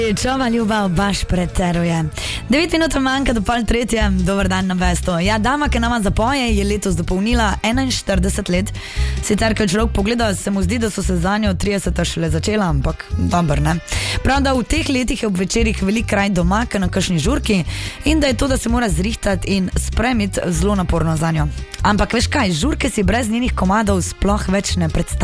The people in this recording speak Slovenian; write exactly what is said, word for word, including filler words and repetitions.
Čova ljubav baš preteruje. Devet minut manjka do pol tretje. Dobar dan na Besto. Ja, dama, ki nama zapoje, je letos dopolnila enainštirideset let. Sicer, ko človek pogleda, se mu zdi, da so se za njo trideseta šele začela, ampak dober, ne? Prav, da v teh letih je ob večerih velik kraj doma, na kakšni žurki, in da je to, da se mora zrihtati in spremiti, zelo naporno za njo. Ampak veš kaj, žurke si brez njenih komadov sploh več ne predstavljajo.